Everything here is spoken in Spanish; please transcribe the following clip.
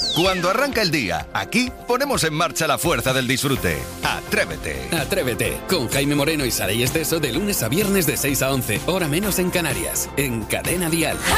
Cuando arranca el día, aquí ponemos en marcha la fuerza del disfrute. Atrévete. Atrévete, con Jaime Moreno y Saray Esteso de lunes a viernes de 6 a 11, hora menos en Canarias, en Cadena Dial.